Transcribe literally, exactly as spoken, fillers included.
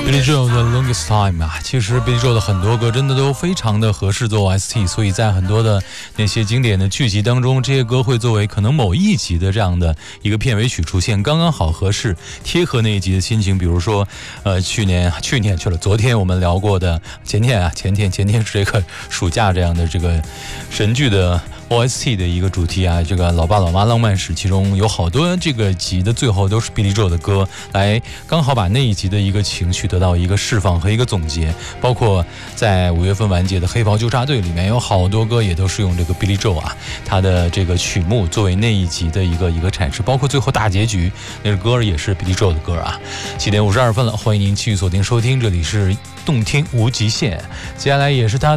Billy Joel 的 Longest Time 啊，其实 Billy Joel 的很多歌真的都非常的合适做 O S T， 所以在很多的那些经典的剧集当中，这些歌会作为可能某一集的这样的一个片尾曲出现，刚刚好合适，贴合那一集的心情。比如说，呃，去年去年去了，昨天我们聊过的，前天啊，前天前天是这个暑假这样的这个神剧的O S T 的一个主题啊，这个老爸老妈浪漫史，其中有好多这个集的最后都是 Billy Joel 的歌，来刚好把那一集的一个情绪得到一个释放和一个总结。包括在五月份完结的黑袍纠察队里面有好多歌也都是用这个 Billy Joel 啊，他的这个曲目作为那一集的一个一个阐释，包括最后大结局那个歌也是 Billy Joel 的歌啊。七点五十二分了，欢迎您继续锁定收听，这里是动听无极限，接下来也是他